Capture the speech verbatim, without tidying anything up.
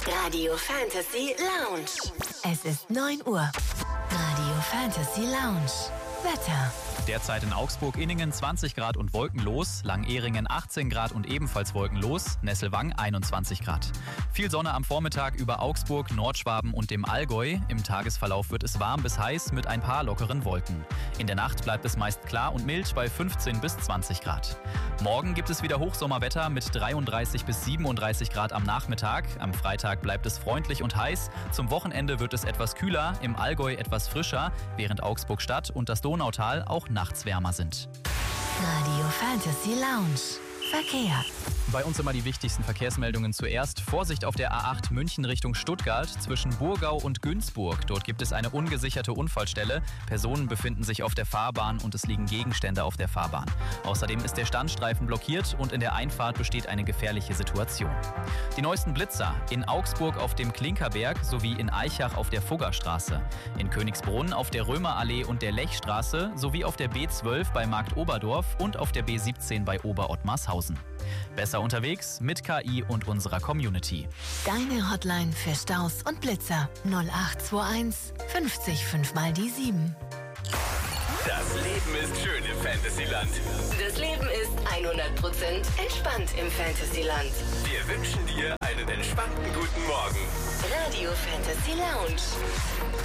Radio Fantasy Lounge. Es ist neun Uhr. Radio Fantasy Lounge. Wetter. Derzeit in Augsburg-Inningen zwanzig Grad und wolkenlos, Langehringen achtzehn Grad und ebenfalls wolkenlos, Nesselwang einundzwanzig Grad. Viel Sonne am Vormittag über Augsburg, Nordschwaben und dem Allgäu. Im Tagesverlauf wird es warm bis heiß mit ein paar lockeren Wolken. In der Nacht bleibt es meist klar und mild bei fünfzehn bis zwanzig Grad. Morgen gibt es wieder Hochsommerwetter mit dreiunddreißig bis siebenunddreißig Grad am Nachmittag. Am Freitag bleibt es freundlich und heiß. Zum Wochenende wird es etwas kühler, im Allgäu etwas frischer, während Augsburg-Stadt und das Donautal auch nachts wärmer sind. Radio Fantasy Lounge. Verkehr. Bei uns immer die wichtigsten Verkehrsmeldungen zuerst. Vorsicht auf der A acht München Richtung Stuttgart zwischen Burgau und Günzburg. Dort gibt es eine ungesicherte Unfallstelle. Personen befinden sich auf der Fahrbahn und es liegen Gegenstände auf der Fahrbahn. Außerdem ist der Standstreifen blockiert und in der Einfahrt besteht eine gefährliche Situation. Die neuesten Blitzer in Augsburg auf dem Klinkerberg sowie in Aichach auf der Fuggerstraße. In Königsbrunn auf der Römerallee und der Lechstraße sowie auf der B zwölf bei Markt Oberdorf und auf der B siebzehn bei Oberottmarshausen. Besser unterwegs mit K I und unserer Community. Deine Hotline für Staus und Blitzer null acht zwei eins fünfzig fünf mal die sieben. Das Leben ist schön im Fantasyland. Das Leben ist hundert Prozent entspannt im Fantasyland. Wir wünschen dir einen entspannten guten Morgen. Radio Fantasy Lounge.